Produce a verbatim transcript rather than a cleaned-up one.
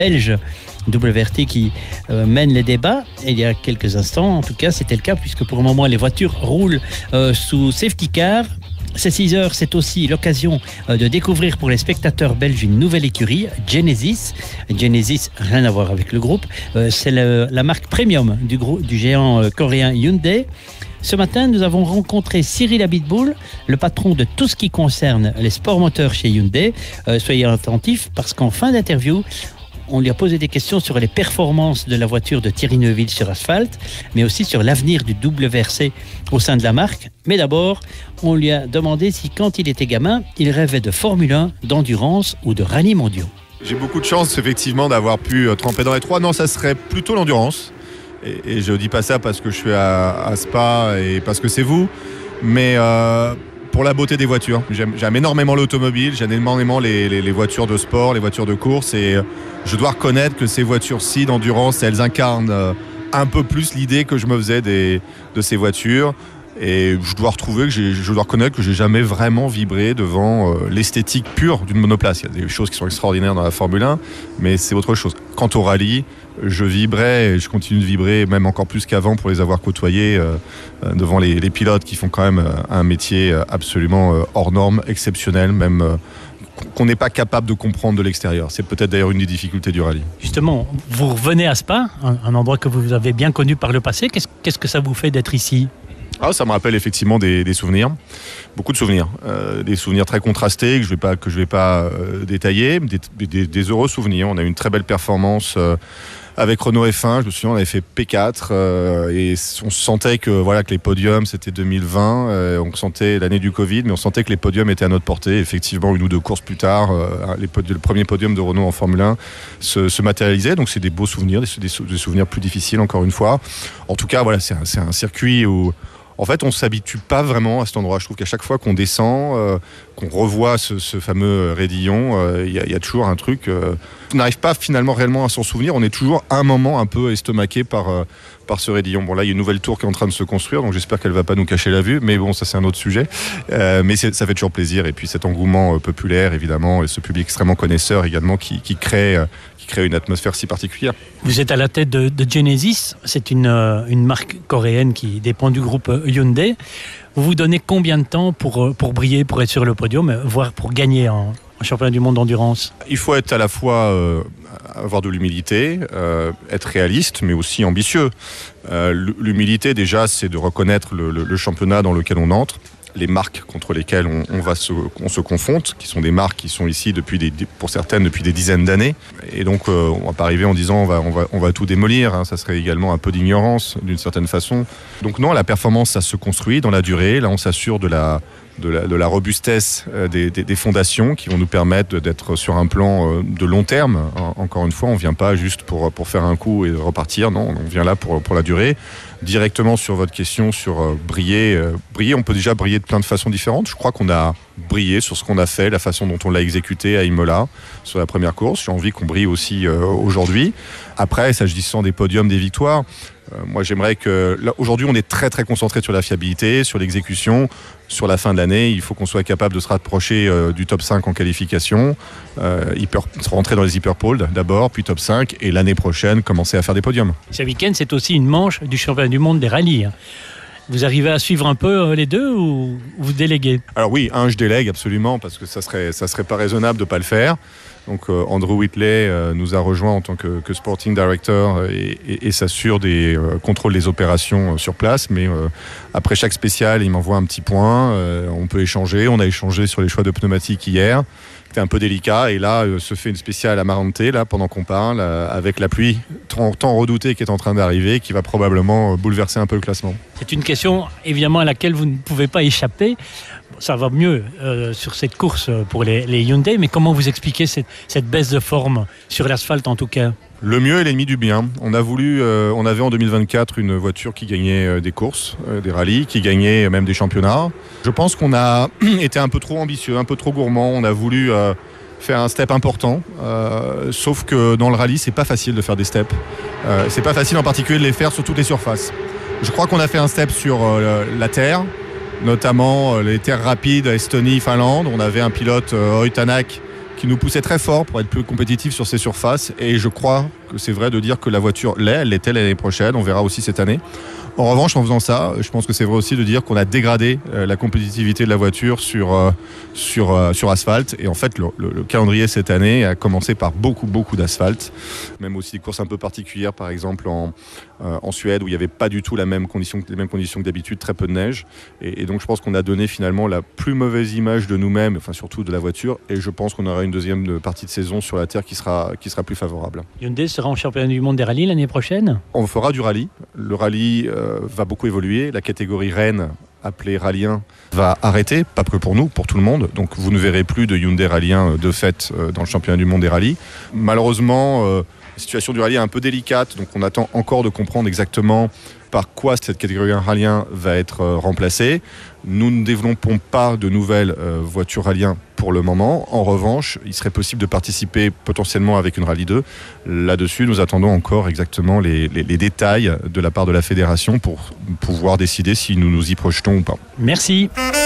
belge W R T qui euh, mène les débats. Et il y a quelques instants, en tout cas, c'était le cas, puisque pour le moment, les voitures roulent euh, sous safety car. Ces six heures, c'est aussi l'occasion euh, de découvrir pour les spectateurs belges une nouvelle écurie, Genesis. Genesis, rien à voir avec le groupe. Euh, c'est le, la marque premium du, groupe, du géant euh, coréen Hyundai. Ce matin, nous avons rencontré Cyril Abitboul, le patron de tout ce qui concerne les sports moteurs chez Hyundai. Euh, soyez attentifs parce qu'en fin d'interview, on lui a posé des questions sur les performances de la voiture de Thierry Neuville sur asphalte, mais aussi sur l'avenir du W R C au sein de la marque. Mais d'abord, on lui a demandé si quand il était gamin, il rêvait de Formule un, d'endurance ou de rallye mondiaux. J'ai beaucoup de chance effectivement d'avoir pu tremper dans les trois. Non, ça serait plutôt l'endurance. Et, et je ne dis pas ça parce que je suis à, à Spa et parce que c'est vous, mais euh, pour la beauté des voitures. J'aime, j'aime énormément l'automobile, j'aime énormément les, les, les voitures de sport, les voitures de course, et je dois reconnaître que ces voitures-ci d'endurance, elles incarnent un peu plus l'idée que je me faisais des, de ces voitures. Et je dois retrouver que j'ai, je dois reconnaître que j'ai jamais vraiment vibré devant euh, l'esthétique pure d'une monoplace. Il y a des choses qui sont extraordinaires dans la Formule un, mais c'est autre chose. Quant au rallye, je vibrais et je continue de vibrer, même encore plus qu'avant pour les avoir côtoyés euh, devant les, les pilotes qui font quand même euh, un métier absolument euh, hors norme, exceptionnel, même euh, qu'on n'est pas capable de comprendre de l'extérieur. C'est peut-être d'ailleurs une des difficultés du rallye. Justement, vous revenez à Spa, un, un endroit que vous avez bien connu par le passé. Qu'est-ce, qu'est-ce que ça vous fait d'être ici ? Ah, ça me rappelle effectivement des, des souvenirs, beaucoup de souvenirs, euh, des souvenirs très contrastés que je vais pas que je vais pas euh, détailler, des, des, des heureux souvenirs. On a eu une très belle performance euh, avec Renault F un. Je me souviens, on avait fait P quatre euh, et on sentait que voilà que les podiums c'était deux mille vingt. Euh, on sentait l'année du Covid, mais on sentait que les podiums étaient à notre portée. Effectivement, une ou deux courses plus tard, euh, les pod- le premier podium de Renault en Formule un se, se matérialisait. Donc c'est des beaux souvenirs, des, des, des souvenirs plus difficiles encore une fois. En tout cas, voilà, c'est un, c'est un circuit où en fait, on ne s'habitue pas vraiment à cet endroit. Je trouve qu'à chaque fois qu'on descend, euh, qu'on revoit ce, ce fameux raidillon, il euh, y, y a toujours un truc... Euh, on n'arrive pas finalement réellement à s'en souvenir. On est toujours à un moment un peu estomaqué par, euh, par ce raidillon. Bon, là, il y a une nouvelle tour qui est en train de se construire, donc j'espère qu'elle ne va pas nous cacher la vue. Mais bon, ça, c'est un autre sujet. Euh, mais c'est, ça fait toujours plaisir. Et puis cet engouement euh, populaire, évidemment, et ce public extrêmement connaisseur également qui, qui, crée, euh, qui crée une atmosphère si particulière. Vous êtes à la tête de, de Genesis. C'est une, euh, une marque coréenne qui dépend du groupe Hyundai. Vous vous donnez combien de temps pour, pour briller, pour être sur le podium, voire pour gagner en, en championnat du monde d'endurance ? Il faut être à la fois euh, avoir de l'humilité, euh, être réaliste, mais aussi ambitieux. Euh, l'humilité, déjà, c'est de reconnaître le, le, le championnat dans lequel on entre, les marques contre lesquelles on, on, va se, on se confronte, qui sont des marques qui sont ici depuis des, pour certaines depuis des dizaines d'années. Et donc, euh, on ne va pas arriver en disant on va, on va, on va tout démolir. Hein, ça serait également un peu d'ignorance d'une certaine façon. Donc non, la performance, ça se construit dans la durée. Là, on s'assure de la, de la, de la robustesse des, des, des fondations qui vont nous permettre d'être sur un plan de long terme. Encore une fois, on ne vient pas juste pour, pour faire un coup et repartir. Non, on vient là pour, pour la durée. Directement sur votre question sur euh, briller. Euh, briller, on peut déjà briller de plein de façons différentes. Je crois qu'on a brillé sur ce qu'on a fait, la façon dont on l'a exécuté à Imola, sur la première course. J'ai envie qu'on brille aussi euh, aujourd'hui. Après, s'agissant des podiums, des victoires, euh, moi j'aimerais que... Là, aujourd'hui, on est très très concentré sur la fiabilité, sur l'exécution. Sur la fin de l'année, il faut qu'on soit capable de se rapprocher euh, du top cinq en qualification, euh, hyper, rentrer dans les hyperpoles d'abord, puis top cinq, et l'année prochaine, commencer à faire des podiums. Ce week-end, c'est aussi une manche du championnat du monde des rallyes. Vous arrivez à suivre un peu les deux ou vous déléguez ? Alors oui, un, je délègue absolument, parce que ça serait, ça serait pas raisonnable de ne pas le faire. Donc euh, Andrew Whitley euh, nous a rejoint en tant que, que sporting director et, et, et s'assure des euh, contrôles des opérations euh, sur place. Mais euh, après chaque spécial, il m'envoie un petit point. Euh, on peut échanger. On a échangé sur les choix de pneumatiques hier. C'était un peu délicat. Et là, euh, se fait une spéciale à Marante, là, pendant qu'on parle, euh, avec la pluie tant, tant redoutée qui est en train d'arriver, qui va probablement euh, bouleverser un peu le classement. C'est une question, évidemment, à laquelle vous ne pouvez pas échapper. Ça va mieux euh, sur cette course pour les, les Hyundai, mais comment vous expliquez cette, cette baisse de forme sur l'asphalte en tout cas ? Le mieux est l'ennemi du bien. On a voulu, euh, on avait en deux mille vingt-quatre une voiture qui gagnait euh, des courses, euh, des rallyes, qui gagnait même des championnats. Je pense qu'on a été un peu trop ambitieux, un peu trop gourmand. On a voulu euh, faire un step important, euh, sauf que dans le rallye, c'est pas facile de faire des steps. Euh, c'est pas facile en particulier de les faire sur toutes les surfaces. Je crois qu'on a fait un step sur euh, la terre, notamment euh, les terres rapides, Estonie, Finlande. On avait un pilote, euh, Oitanak, qui nous poussait très fort pour être plus compétitif sur ces surfaces. Et je crois que c'est vrai de dire que la voiture l'est, elle l'était l'année prochaine, on verra aussi cette année. En revanche, en faisant ça, je pense que c'est vrai aussi de dire qu'on a dégradé euh, la compétitivité de la voiture sur, euh, sur, euh, sur asphalte. Et en fait, le, le, le calendrier cette année a commencé par beaucoup, beaucoup d'asphalte. Même aussi des courses un peu particulières, par exemple en, euh, en Suède, où il n'y avait pas du tout la même condition, les mêmes conditions que d'habitude, très peu de neige. Et, et donc, je pense qu'on a donné finalement la plus mauvaise image de nous-mêmes, enfin surtout de la voiture. Et je pense qu'on aura une deuxième partie de saison sur la terre qui sera, qui sera plus favorable. Hyundai sera en championnat du monde des rallyes l'année prochaine ? On fera du rallye. Le rallye euh, va beaucoup évoluer. La catégorie Rennes, appelée Rallye un, va arrêter, pas que pour nous, pour tout le monde. Donc vous ne verrez plus de Hyundai Rallye un de fait euh, dans le championnat du monde des rallyes. Malheureusement, euh, la situation du rallye est un peu délicate, donc on attend encore de comprendre exactement par quoi cette catégorie Rallye un va être euh, remplacée. Nous ne développons pas de nouvelles euh, voitures Rallye un pour le moment. En revanche, il serait possible de participer potentiellement avec une Rallye deux. Là-dessus, nous attendons encore exactement les, les, les détails de la part de la fédération pour pouvoir décider si nous nous y projetons ou pas. Merci.